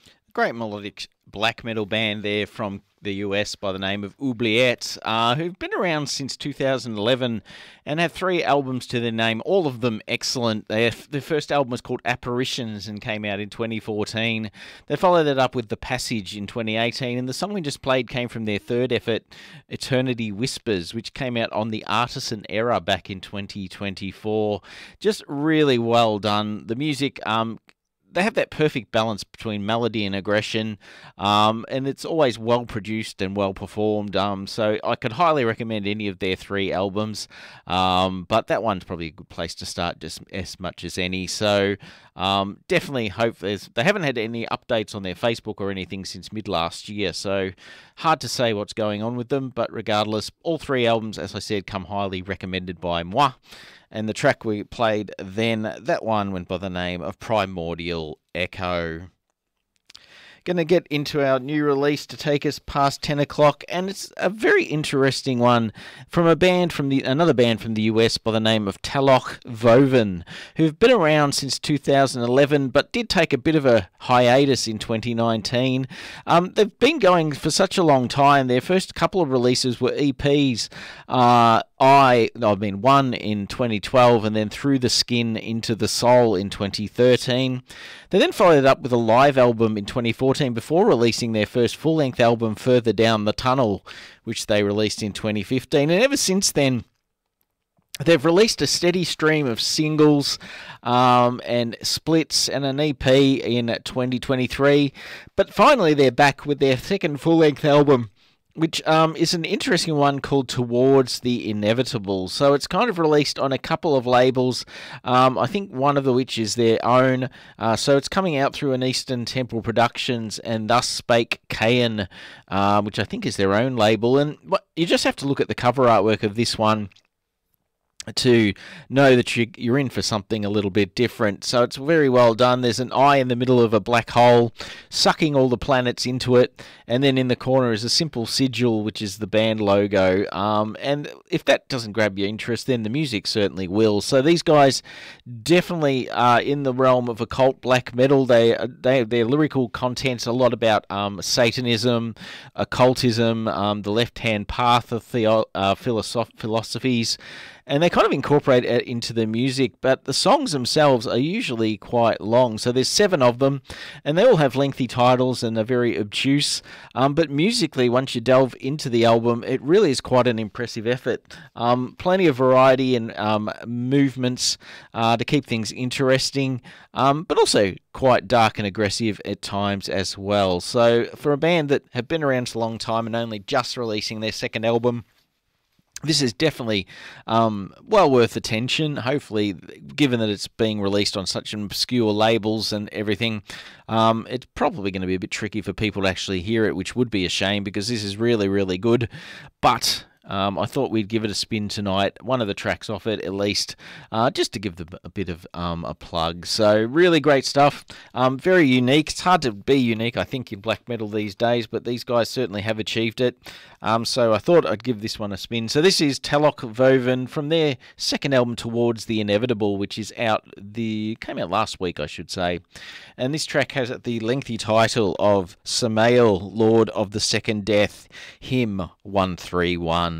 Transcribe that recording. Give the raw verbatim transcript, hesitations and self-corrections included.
Great melodic black metal band there from the U S by the name of Oubliette, uh, who've been around since two thousand eleven and have three albums to their name, all of them excellent. Their, their first album was called Apparitions and came out in twenty fourteen. They followed that up with The Passage in twenty eighteen, and the song we just played came from their third effort, Eternity Whispers, which came out on the Artisan Era back in twenty twenty-four. Just really well done. The music, um, they have that perfect balance between melody and aggression, um, and it's always well produced and well performed. Um, so I could highly recommend any of their three albums, um, but that one's probably a good place to start just as much as any. So um, definitely hope there's. They haven't had any updates on their Facebook or anything since mid last year, so hard to say what's going on with them. But regardless, all three albums, as I said, come highly recommended by moi. And the track we played then, that one went by the name of Primordial Echo. Going to get into our new release to take us past ten o'clock, and it's a very interesting one from a band from the another band from the U S by the name of Taloch Voven, who've been around since two thousand eleven, but did take a bit of a hiatus in twenty nineteen. Um, they've been going for such a long time. Their first couple of releases were E Ps. Uh, I, I mean, one in twenty twelve, and then Through the Skin Into the Soul in twenty thirteen. They then followed it up with a live album in twenty fourteen before releasing their first full-length album, Further Down the Tunnel, which they released in twenty fifteen. And ever since then, they've released a steady stream of singles um, and splits and an E P in twenty twenty-three. But finally, they're back with their second full-length album, which um, is an interesting one called Towards the Inevitable. So it's kind of released on a couple of labels, um, I think one of the which is their own. Uh, so it's coming out through an Eastern Temple Productions and Thus Spake Cain, uh, which I think is their own label. And what, you just have to look at the cover artwork of this one to know that you, you're in for something a little bit different. So it's very well done. There's an eye in the middle of a black hole sucking all the planets into it, and then in the corner is a simple sigil, which is the band logo. Um, and if that doesn't grab your interest, then the music certainly will. So these guys definitely are in the realm of occult black metal. They, they their lyrical content's a lot about um, Satanism, occultism, um, the left-hand path of theo- uh, philosoph- philosophies, and they kind of incorporate it into the music, but the songs themselves are usually quite long. So there's seven of them, and they all have lengthy titles and are very obtuse. Um, but musically, once you delve into the album, it really is quite an impressive effort. Um, plenty of variety and um, movements uh, to keep things interesting, um, but also quite dark and aggressive at times as well. So for a band that have been around for a long time and only just releasing their second album, this is definitely um, well worth attention. Hopefully, given that it's being released on such obscure labels and everything, um, it's probably going to be a bit tricky for people to actually hear it, which would be a shame because this is really, really good. But Um, I thought we'd give it a spin tonight, one of the tracks off it at least, uh, just to give them a bit of um, a plug. So really great stuff, um, very unique. It's hard to be unique, I think, in black metal these days, but these guys certainly have achieved it. Um, so I thought I'd give this one a spin. So this is Taloch Voven from their second album, Towards the Inevitable, which is out, the came out last week, I should say. And this track has the lengthy title of Samael, Lord of the Second Death, Hymn one three one.